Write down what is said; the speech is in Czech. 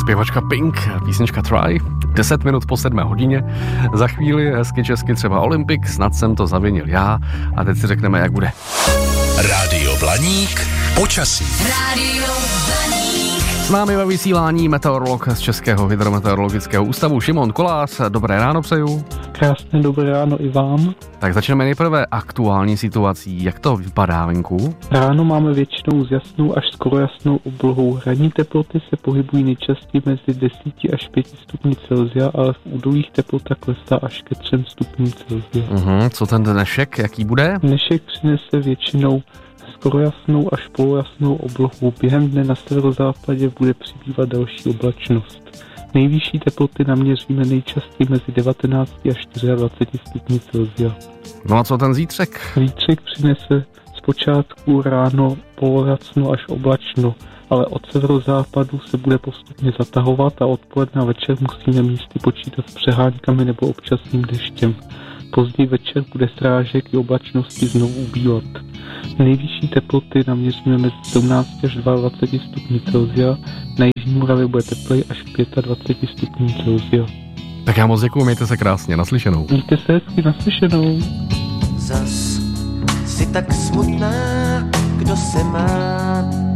Zpěvačka Pink, písnička Try, 10 minut po 7 hodině. Za chvíli hezky česky třeba Olympik, snad jsem to zavinil já a teď si řekneme, jak bude. Rádio Blaník, počasí. Rádio Blaník. S námi ve vysílání meteorolog z Českého hydrometeorologického ústavu Šimon Kolář. Dobré ráno přeju. Krásné dobré ráno i vám. Tak začneme nejprve aktuální situací. Jak to vypadá venku? Ráno máme většinou jasnou až skoro jasnou oblohou. Ranní teploty se pohybují nejčastěji mezi 10 až 5 stupni Celsia, ale v údolích teplota klesá až ke 3 stupním Celsia. Co ten dnešek, jaký bude? Dnešek přinese většinou skoro jasnou až polojasnou oblohu. Během dne na severozápadě bude přibývat další oblačnost. Nejvyšší teploty naměříme nejčastěji mezi 19 až 24 stupni Celsia. No a co ten zítřek? Zítřek přinese zpočátku ráno polojasno až oblačno, ale od severozápadu se bude postupně zatahovat a odpoledne a večer musíme místy počítat s přeháňkami nebo občasným deštěm. Později večer bude srážek i oblačnosti znovu ubývat. Nejvyšší teploty naměříme mezi 17 až 22 stupni Celsia, na jižní Moravě bude teplej až 25 stupňů Celsia. Tak já moc děkuju, mějte se krásně, naslyšenou. Mějte se hezky, naslyšenou. Zas si tak smutná, kdo se má